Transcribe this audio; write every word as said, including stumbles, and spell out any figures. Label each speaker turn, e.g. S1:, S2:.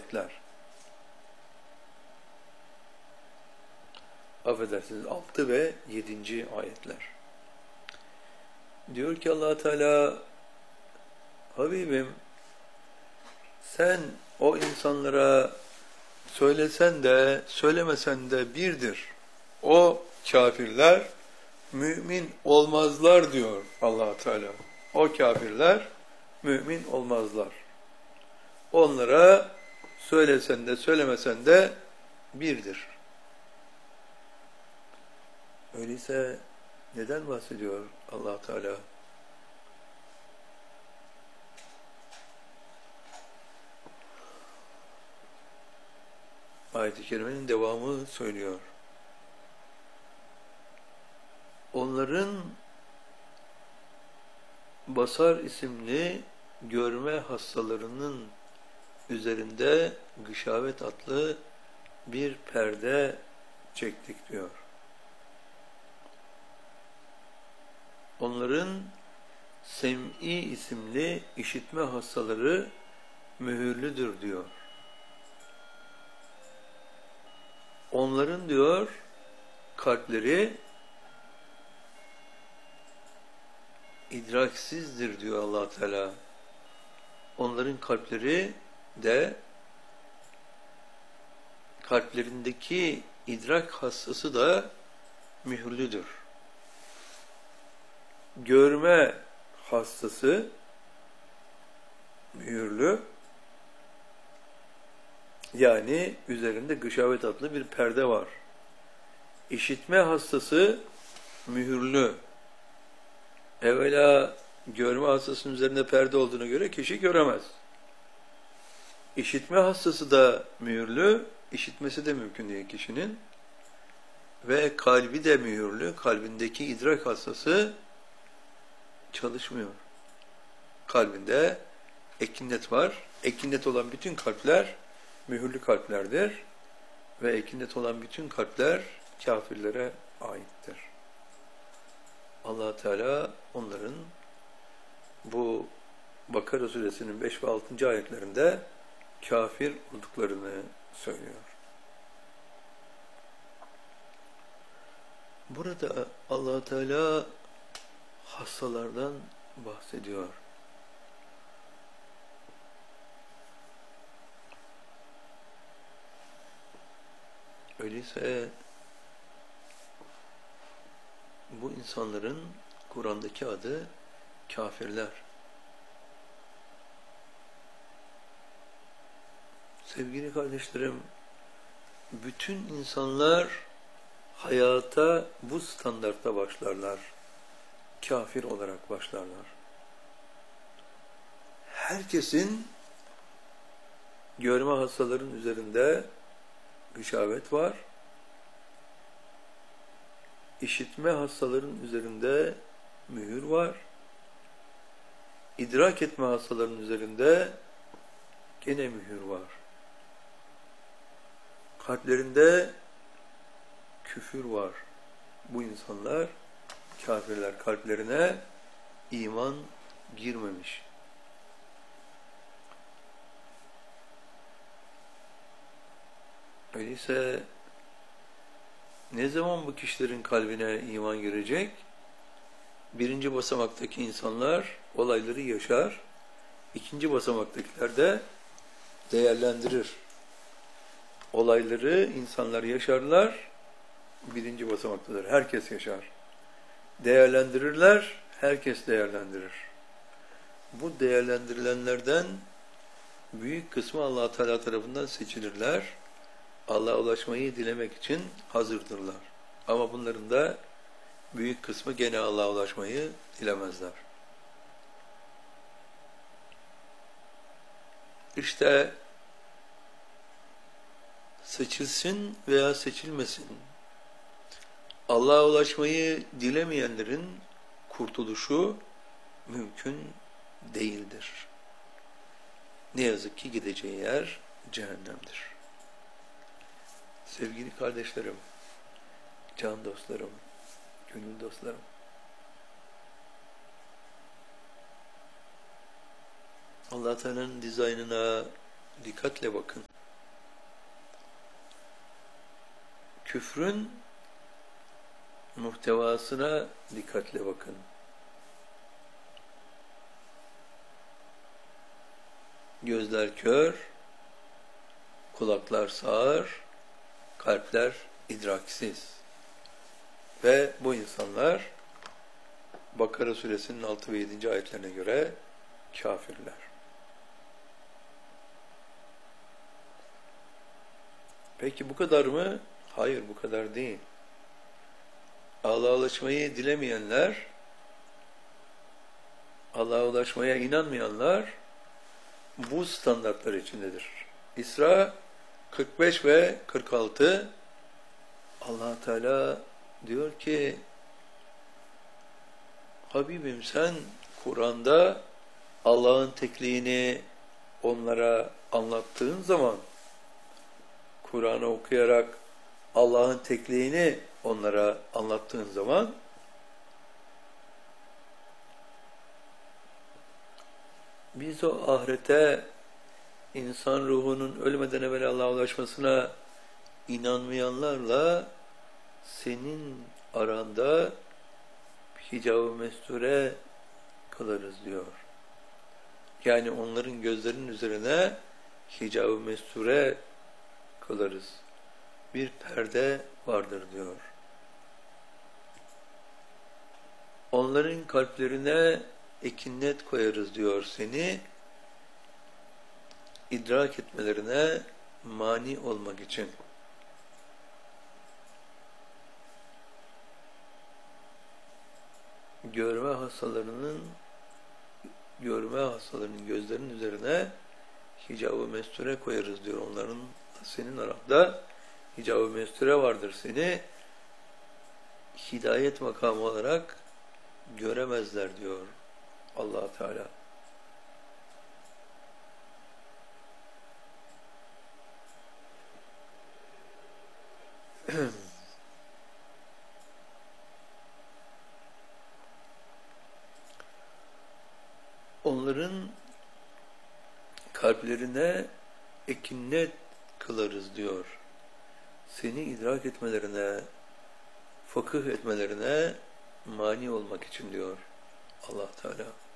S1: ayetler. Affedersiniz, altı ve yedinci ayetler. Diyor ki Allah Teala, Habibim, sen o insanlara söylesen de söylemesen de birdir. O kafirler mümin olmazlar diyor Allah Teala. O kafirler mümin olmazlar. Onlara söylesen de söylemesen de birdir. Öyleyse neden bahsediyor Allah Teala? Ayet-i kerimenin devamı söylüyor. Onların basar isimli görme hastalarının üzerinde gışavet adlı bir perde çektik diyor. Onların sem'i isimli işitme hastaları mühürlüdür diyor. Onların diyor kalpleri idraksizdir diyor Allah Teala. Onların kalpleri de kalplerindeki idrak hastası da mühürlüdür. Görme hastası mühürlü, yani üzerinde gışavet adlı bir perde var. İşitme hastası mühürlü. Evvela görme hastasının üzerinde perde olduğuna göre kişi göremez. İşitme hastası da mühürlü, işitmesi de mümkün değil kişinin. Ve kalbi de mühürlü, kalbindeki idrak hastası çalışmıyor. Kalbinde ekinnet var. Ekinnet olan bütün kalpler mühürlü kalplerdir. Ve ekinnet olan bütün kalpler kafirlere aittir. Allah Teala onların bu Bakara suresinin beş ve altıncı ayetlerinde kafir olduklarını söylüyor. Burada Allah Teala hastalardan bahsediyor. Öyleyse bu insanların Kur'an'daki adı kafirler. Sevgili kardeşlerim, bütün insanlar hayata bu standartta başlarlar. Kafir olarak başlarlar. Herkesin görme hastaların üzerinde gışavet var. İşitme hastaların üzerinde mühür var. İdrak etme hastaların üzerinde gene mühür var. Kalplerinde küfür var. Bu insanlar kafirler, kalplerine iman girmemiş. Öyleyse ne zaman bu kişilerin kalbine iman girecek? Birinci basamaktaki insanlar olayları yaşar. İkinci basamaktakiler de değerlendirir. Olayları insanlar yaşarlar. Birinci basamaktadır. Herkes yaşar. Değerlendirirler. Herkes değerlendirir. Bu değerlendirilenlerden büyük kısmı Allah Teala tarafından seçilirler. Allah'a ulaşmayı dilemek için hazırdırlar. Ama bunların da büyük kısmı gene Allah'a ulaşmayı dilemezler. İşte seçilsin veya seçilmesin, Allah'a ulaşmayı dilemeyenlerin kurtuluşu mümkün değildir. Ne yazık ki gideceği yer cehennemdir. Sevgili kardeşlerim, can dostlarım, gönül dostlarım, Allah Teala'nın dizaynına dikkatle bakın. küfrün muhtevasına dikkatle bakın. Gözler kör, kulaklar sağır, kalpler idraksiz. Ve bu insanlar Bakara suresinin altı ve yedinci ayetlerine göre kafirler. Peki bu kadar mı? Hayır, bu kadar değil. Allah'a ulaşmayı dilemeyenler, Allah'a ulaşmaya inanmayanlar bu standartlar içindedir. İsra kırk beş ve kırk altı Allah Teala diyor ki, Habibim sen Kur'an'da Allah'ın tekliğini onlara anlattığın zaman, Kur'an'ı okuyarak Allah'ın tekliğini onlara anlattığın zaman biz o ahirete, insan ruhunun ölmeden evvel Allah'a ulaşmasına inanmayanlarla senin aranda hicab-ı mesture kılarız diyor. Yani onların gözlerinin üzerine hicab-ı mesture kılarız. Bir perde vardır diyor. Onların kalplerine ekinnet koyarız diyor, seni idrak etmelerine mani olmak için. Görme hastalarının görme hastalarının gözlerinin üzerine hicab-ı mesture koyarız diyor. Onların, senin aranda hicab-ı mesture vardır, seni hidayet makamı olarak göremezler diyor Allah Teala. Onların kalplerine ekinnet kılarız diyor. Seni idrak etmelerine, fakıh etmelerine mani olmak için diyor Allah Teala.